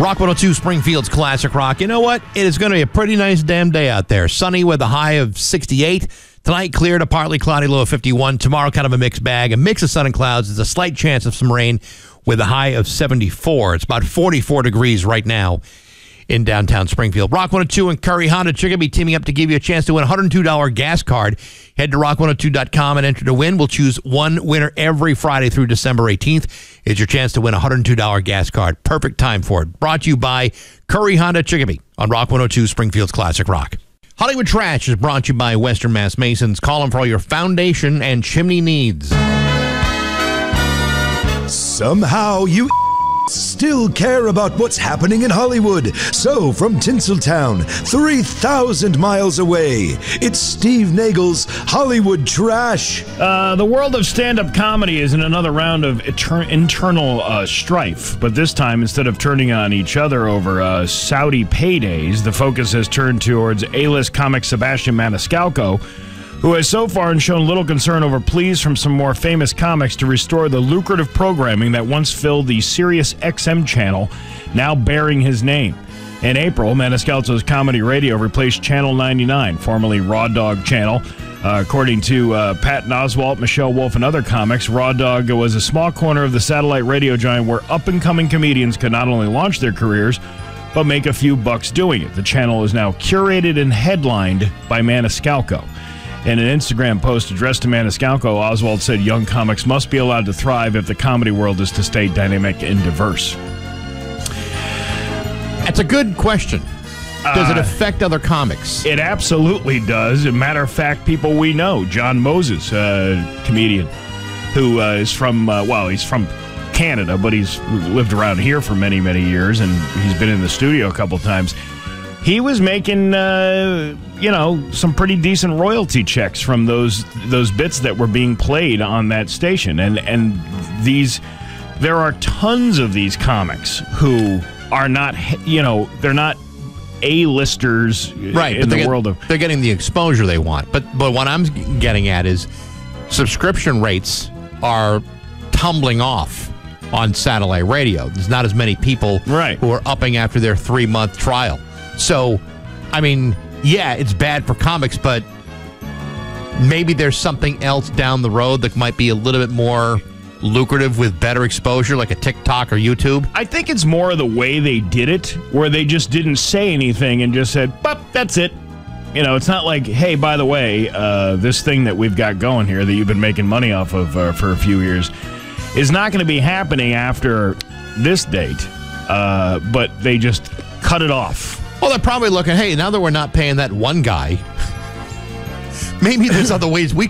Rock 102, Springfield's Classic Rock. You know what? It is going to be a pretty nice damn day out there. Sunny with a high of 68. Tonight, clear to partly cloudy, low of 51. Tomorrow, kind of a mixed bag. A mix of sun and clouds. There's a slight chance of some rain with a high of 74. It's about 44 degrees right now in downtown Springfield. Rock 102 and Curry Honda Chicopee teaming up to give you a chance to win a $102 gas card. Head to rock102.com and enter to win. We'll choose one winner every Friday through December 18th. It's your chance to win a $102 gas card. Perfect time for it. Brought to you by Curry Honda Chicopee on Rock 102, Springfield's Classic Rock. Hollywood Trash is brought to you by Western Mass Masons. Call them for all your foundation and chimney needs. Somehow you still care about what's happening in Hollywood. So, from Tinseltown, 3,000 miles away, it's Steve Nagel's Hollywood Trash. The world of stand-up comedy is in another round of internal strife. But this time, instead of turning on each other over Saudi paydays, the focus has turned towards A-list comic Sebastian Maniscalco, who has so far shown little concern over pleas from some more famous comics to restore the lucrative programming that once filled the Sirius XM channel, now bearing his name. In April, Maniscalco's Comedy Radio replaced Channel 99, formerly Raw Dog Channel. According to Patton Oswalt, Michelle Wolf, and other comics, Raw Dog was a small corner of the satellite radio giant where up-and-coming comedians could not only launch their careers, but make a few bucks doing it. The channel is now curated and headlined by Maniscalco. In an Instagram post addressed to Maniscalco, Oswald said young comics must be allowed to thrive if the comedy world is to stay dynamic and diverse. That's a good question. Does it affect other comics? It absolutely does. As a matter of fact, people we know, John Moses, comedian, who is from, he's from Canada, but he's lived around here for many, many years, and he's been in the studio a couple times. He was making, some pretty decent royalty checks from those bits that were being played on that station. And there are tons of these comics who are not, they're not A-listers right, in the world of... They're getting the exposure they want. But what I'm getting at is subscription rates are tumbling off on satellite radio. There's not as many people who are upping after their 3-month trial. So, I mean, yeah, it's bad for comics, but maybe there's something else down the road that might be a little bit more lucrative with better exposure, like a TikTok or YouTube. I think it's more the way they did it, where they just didn't say anything and just said, "But that's it." It's not like, hey, by the way, this thing that we've got going here that you've been making money off of for a few years is not going to be happening after this date, but they just cut it off. Well, they're probably looking, hey, now that we're not paying that one guy, maybe there's other ways we